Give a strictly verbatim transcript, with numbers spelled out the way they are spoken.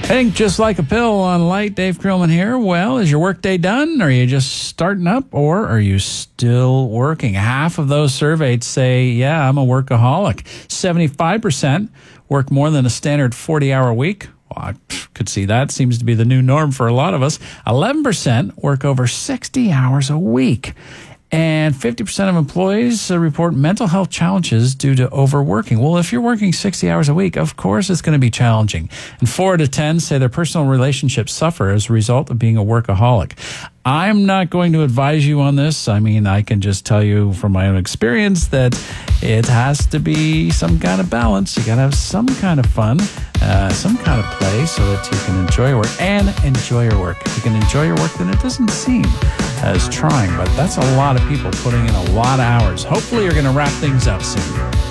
Think just like a pill on Light. Dave Krillman here. Well, is your workday done? Are you just starting up, or are you still working? Half of those surveyed say, yeah, I'm a workaholic. seventy-five percent work more than a standard forty-hour week. Well, I could see that. Seems to be the new norm for a lot of us. eleven percent work over sixty hours a week. And fifty percent of employees uh, report mental health challenges due to overworking. Well, if you're working sixty hours a week, of course it's going to be challenging. And four out of ten say their personal relationships suffer as a result of being a workaholic. I'm not going to advise you on this. I mean, I can just tell you from my own experience that it has to be some kind of balance. You got to have some kind of fun, uh, some kind of play so that you can enjoy your work and enjoy your work. If you can enjoy your work, then it doesn't seem as trying, but that's a lot of people putting in a lot of hours. Hopefully you're going to wrap things up soon.